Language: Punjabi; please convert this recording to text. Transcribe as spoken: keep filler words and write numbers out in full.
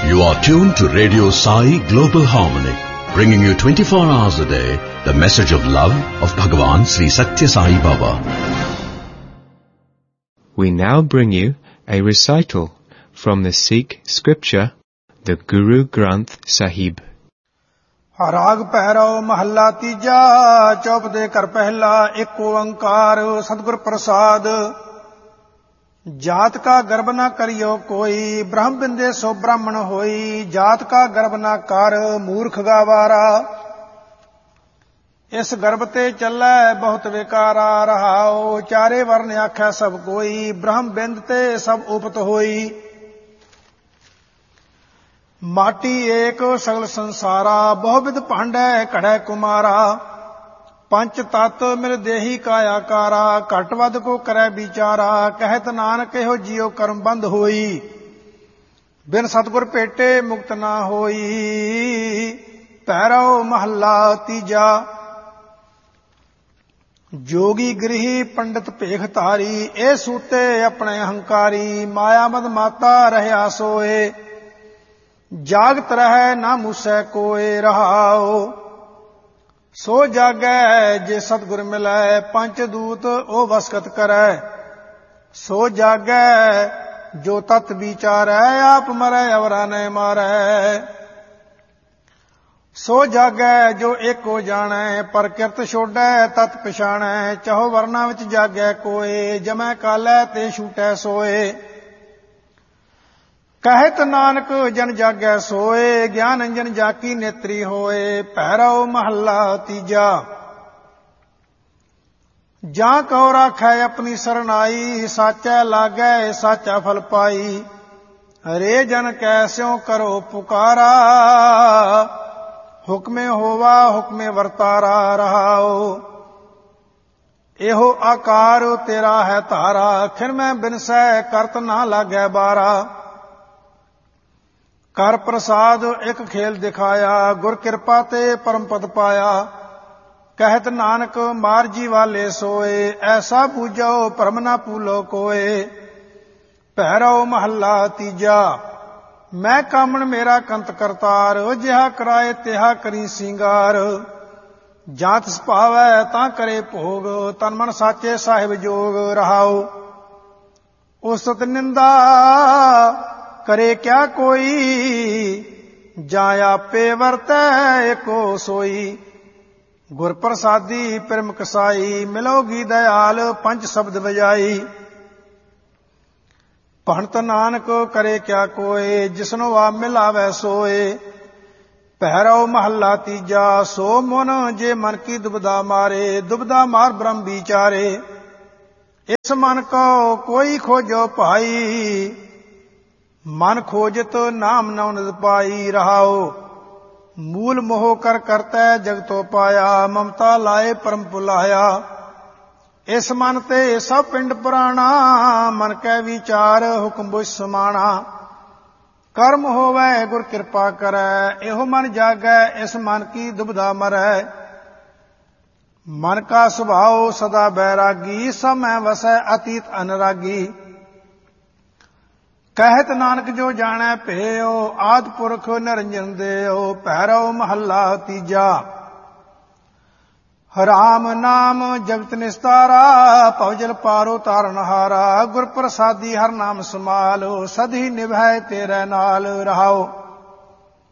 You are tuned to Radio Sai Global Harmony, bringing you twenty-four hours a day the message of love of Bhagavan Sri Satya Sai Baba. We now bring you a recital from the Sikh scripture, the Guru Granth Sahib. ਰਾਗ ਪਹਿਰਾਓ ਮਹੱਲਾ ਤੀਜਾ ਚੌਪ ਦੇ ਕਰ ਪਹਿਲਾ ਇੱਕ ਓੰਕਾਰ ਸਤਿਗੁਰ ਪ੍ਰਸਾਦ। ਜਾਤ ਕਾ ਗਰਭ ਨਾ ਕਰਿਓ ਕੋਈ ਬ੍ਰਹਮ ਬਿੰਦੇ ਸੋ ਬ੍ਰਾਹਮਣ ਹੋਈ। ਜਾਤ ਕਾ ਗਰਭ ਨਾ ਕਰ ਮੂਰਖ ਗਾਵਾਰਾ ਇਸ ਗਰਭ ਤੇ ਚੱਲੈ ਬਹੁਤ ਵਿਕਾਰਾ। ਰਹਾਓ ਚਾਰੇ ਵਰਨ ਆਖੈ ਸਭ ਕੋਈ ਬ੍ਰਹਮ ਬਿੰਦ ਤੇ ਸਭ ਉਪਤ ਹੋਈ। ਮਾਟੀ ਏਕ ਸਗਲ ਸੰਸਾਰਾ ਬਹੁਵਿਧ ਭਾਂਡੈ ਘੜੈ ਕੁਮਾਰਾ। ਪੰਚ ਤਤ ਮਿਲ ਦੇਹੀ ਕਾਇਆ ਕਾਰਾ ਘਟ ਵੱਧ ਕੋ ਕਰੈ ਵਿਚਾਰਾ। ਕਹਿਤ ਨਾਨਕ ਇਹੋ ਜਿਉ ਕਰਮ ਬੰਧ ਹੋਈ ਬਿਨ ਸਤਿਗੁਰ ਭੇਟੇ ਮੁਕਤ ਨਾ ਹੋਈ। ਪਹਿਰਾਓ ਮਹੱਲਾ ਤੀਜਾ। ਜੋਗੀ ਗ੍ਰਹੀ ਪੰਡਤ ਭੇਖ ਧਾਰੀ ਇਹ ਸੂਤੇ ਆਪਣੇ ਹੰਕਾਰੀ। ਮਾਇਆ ਮਦ ਮਾਤਾ ਰਹਿਆ ਸੋਏ ਜਾਗਤ ਰਹਿ ਨਾ ਮੂਸੈ ਕੋਏ। ਰਹਾਓ ਸੋ ਜਾਗੈ ਜੇ ਸਤਿਗੁਰ ਮਿਲੈ ਪੰਚ ਦੂਤ ਉਹ ਵਸਕਤ ਕਰੈ। ਸੋ ਜਾਗੈ ਜੋ ਤਤ ਵਿਚਾਰੈ ਆਪ ਮਰੈ ਅਵਰਾ ਨੈ ਮਾਰੈ। ਸੋ ਜਾਗੈ ਜੋ ਏਕੋ ਜਾਣੈ ਪਰ ਕਿਰਤ ਛੋਡੈ ਤਤ ਪਛਾਣੈ। ਚਹੋ ਵਰਨਾ ਵਿੱਚ ਜਾਗੈ ਕੋਏ ਜਮੈ ਕਾਲੈ ਤੇ ਛੂਟੈ ਸੋਏ। ਕਹਿਤ ਨਾਨਕ ਜਨ ਜਾਗੈ ਸੋਏ ਗਿਆਨ ਅੰਜਨ ਜਾਕੀ ਨੇਤਰੀ ਹੋਏ। ਪਹਿਰਾਓ ਮਹੱਲਾ ਤੀਜਾ। ਜਾਂ ਕਉ ਰਾਖੈ ਆਪਣੀ ਸਰਨਾਈ ਸਾਚੈ ਲਾਗੈ ਸਾਚਾ ਫਲ ਪਾਈ। ਰੇ ਜਨ ਕੈਸਿਉ ਕਰੋ ਪੁਕਾਰਾ ਹੁਕਮੇ ਹੋਵਾ ਹੁਕਮੇ ਵਰਤਾਰਾ। ਰਹਾਓ ਇਹੋ ਆਕਾਰ ਤੇਰਾ ਹੈ ਧਾਰਾ ਖਿਰ ਮੈਂ ਬਿਨਸੈ ਕਰਤ ਨਾ ਲਾਗੈ ਬਾਰਾ। ਕਰ ਪ੍ਰਸਾਦ ਇੱਕ ਖੇਲ ਦਿਖਾਇਆ ਗੁਰ ਕਿਰਪਾ ਤੇ ਪਰਮ ਪਦ ਪਾਇਆ। ਕਹਿਤ ਨਾਨਕ ਮਾਰਜੀ ਵਾਲੇ ਸੋਏ ਐਸਾ ਬੂਝੋ ਭਰਮ ਨਾ ਭੂਲੋ ਕੋਏ। ਪਹਿਰਾਓ ਮਹੱਲਾ ਤੀਜਾ। ਮੈਂ ਕਾਮਣ ਮੇਰਾ ਕੰਤ ਕਰਤਾਰ ਜਿਹਾ ਕਰਾਏ ਤਿਹਾ ਕਰੀ ਸਿੰਗਾਰ। ਜਾਂ ਤਿਸ ਭਾਵੈ ਤਾਂ ਕਰੇ ਭੋਗ ਤਨ ਮਨ ਸਾਚੇ ਸਾਹਿਬ ਜੋਗ। ਰਹਾਓ ਉਸਤ ਨਿੰਦਾ ਕਰੇ ਕਿਆ ਕੋਈ ਜਾਂ ਆਪੇ ਵਰਤੈ ਏਕੋ ਸੋਈ। ਗੁਰ ਪ੍ਰਸਾਦੀ ਪਿਰਮ ਕਸਾਈ ਮਿਲੋਗੀ ਦਇਆਲ ਪੰਜ ਸ਼ਬਦ ਵਜਾਈ। ਭਣਤ ਨਾਨਕ ਕਰੇ ਕਿਆ ਕੋਏ ਜਿਸਨੂੰ ਆਪ ਮਿਲਾਵੈ ਸੋਏ। ਪਹਿਰਾਓ ਮਹੱਲਾ ਤੀਜਾ। ਸੋ ਮਨ ਜੇ ਮਨ ਕੀ ਦੁਬਦਾ ਮਾਰੇ ਦੁਬਦਾ ਮਾਰ ਬ੍ਰਹਮ ਵਿਚਾਰੇ। ਇਸ ਮਨ ਕੋ ਕੋਈ ਖੋਜੋ ਭਾਈ ਮਨ ਖੋਜਤ ਨਾਮ ਨਉ ਨਿਦ ਪਾਈ। ਰਹਾਓ ਮੂਲ ਮੋਹ ਕਰ ਕਰਤੈ ਜਗਤੋ ਪਾਇਆ ਮਮਤਾ ਲਾਏ ਪਰਮ ਭੁਲਾਇਆ। ਇਸ ਮਨ ਤੇ ਸਭ ਪਿੰਡ ਪੁਰਾਣਾ ਮਨ ਕੈ ਵਿਚਾਰ ਹੁਕਮ ਬੁਝ ਸਮਾਣਾ। ਕਰਮ ਹੋਵੈ ਗੁਰ ਕਿਰਪਾ ਕਰੈ ਇਹੋ ਮਨ ਜਾਗੈ ਇਸ ਮਨ ਕੀ ਦੁਬਦਾ ਮਰੈ। ਮਨ ਕਾ ਸੁਭਾਉ ਸਦਾ ਬੈਰਾਗੀ ਸਮੈ ਵਸੈ ਅਤੀਤ ਅਨਰਾਗੀ। ਕਹਿਤ ਨਾਨਕ ਜੋ ਜਾਣੈ ਭੇਉ ਆਦਿ ਪੁਰਖ ਨਿਰੰਜਨ ਦੇਉ। ਪਹਿਰਾਓ ਮਹੱਲਾ ਤੀਜਾ। ਰਾਮ ਨਾਮ ਜਗਤ ਨਿਸਤਾਰਾ ਭਵਜਲ ਪਾਰੋ ਤਾਰਨਹਾਰਾ। ਗੁਰ ਪ੍ਰਸਾਦੀ ਹਰ ਨਾਮ ਸਮਾਲ ਸਦੀ ਨਿਭੈ ਤੇਰੇ ਨਾਲ। ਰਹਾਓ